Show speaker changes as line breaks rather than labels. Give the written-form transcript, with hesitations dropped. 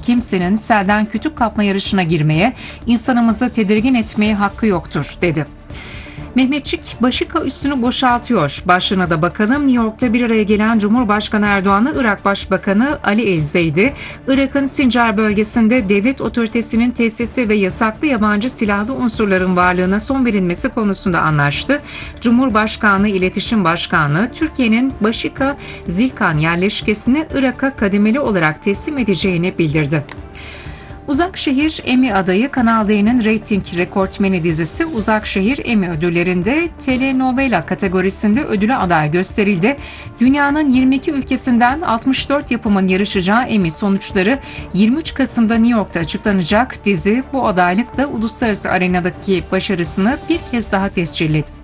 kimsenin selden kütük kapma yarışına girmeye, insanımızı tedirgin etmeye hakkı yoktur, dedi. Mehmetçik, Başika üssünü boşaltıyor. Başlığına da bakalım. New York'ta bir araya gelen Cumhurbaşkanı Erdoğan'la Irak Başbakanı Ali El-Zeydi, Irak'ın Sincar bölgesinde devlet otoritesinin tesisi ve yasaklı yabancı silahlı unsurların varlığına son verilmesi konusunda anlaştı. Cumhurbaşkanlığı İletişim Başkanlığı, Türkiye'nin Başika Zilkan yerleşkesini Irak'a kademeli olarak teslim edeceğini bildirdi. Uzakşehir Emmy adayı Kanal D'nin reyting rekortmeni dizisi Uzakşehir Emmy ödüllerinde telenovela kategorisinde ödüle aday gösterildi. Dünyanın 22 ülkesinden 64 yapımın yarışacağı Emmy sonuçları 23 Kasım'da New York'ta açıklanacak. Dizi bu adaylıkta uluslararası arenadaki başarısını bir kez daha tescilledi.